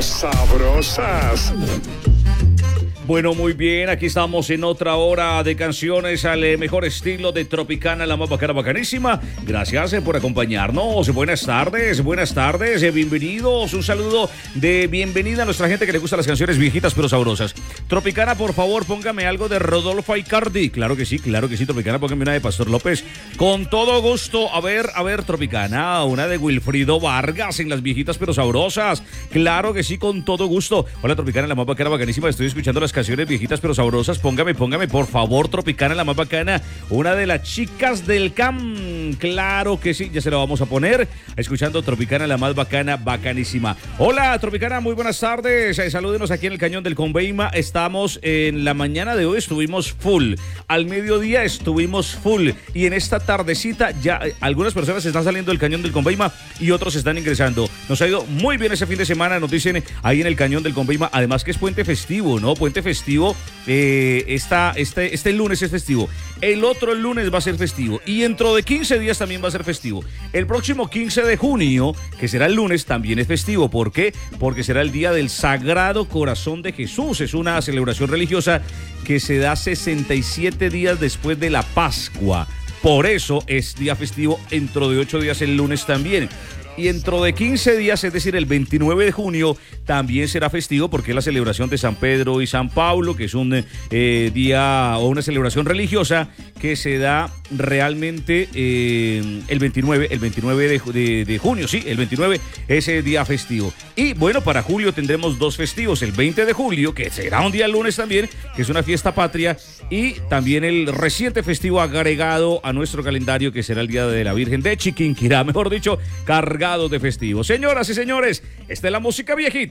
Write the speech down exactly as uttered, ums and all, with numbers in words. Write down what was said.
sabrosas. Bueno, muy bien, aquí estamos en otra hora de canciones al eh, mejor estilo de Tropicana, la más bacana, bacanísima. Gracias eh, por acompañarnos. Buenas tardes, buenas tardes, eh, bienvenidos. Un saludo de bienvenida a nuestra gente que le gusta las canciones viejitas pero sabrosas. Tropicana, por favor, póngame algo de Rodolfo Aicardi. Claro que sí, claro que sí, Tropicana, póngame una de Pastor López. Con todo gusto. A ver, a ver, Tropicana, una de Wilfrido Vargas en las viejitas pero sabrosas. Claro que sí, con todo gusto. Hola, Tropicana, la más bacana, bacanísima. Estoy escuchando las canciones viejitas pero sabrosas. Póngame, póngame, por favor, Tropicana, la más bacana. Una de las chicas del C A M. Claro que sí, ya se la vamos a poner. Escuchando Tropicana, la más bacana, bacanísima. Hola, Tropicana, muy buenas tardes. Eh, salúdenos aquí en el Cañón del Conveima. Estamos en la mañana de hoy, estuvimos full. Al mediodía estuvimos full. Y en esta tardecita ya eh, algunas personas están saliendo del Cañón del Conveima y otros están ingresando. Nos ha ido muy bien ese fin de semana, nos dicen ahí en el Cañón del Conveima. Además que es puente festivo, ¿no? Puente festivo. Eh, esta, este, este lunes es festivo. El otro lunes va a ser festivo. Y dentro de quince días también va a ser festivo. El próximo quince de junio, que será el lunes, también es festivo. ¿Por qué? Porque será el día del Sagrado Corazón de Jesús. Es una celebración religiosa que se da sesenta y siete días después de la Pascua. Por eso es día festivo. Dentro de ocho días el lunes también. Y dentro de quince días, es decir, el veintinueve de junio, también será festivo porque es la celebración de San Pedro y San Pablo, que es un eh, día o una celebración religiosa que se da realmente eh, el veintinueve, el veintinueve de, de, de junio, sí, el veintinueve es el día festivo. Y bueno, para julio tendremos dos festivos, el veinte de julio, que será un día lunes también, que es una fiesta patria, y también el reciente festivo agregado a nuestro calendario, que será el Día de la Virgen de Chiquinquirá, mejor dicho, cargado de festivos. Señoras y señores, esta es la música viejita.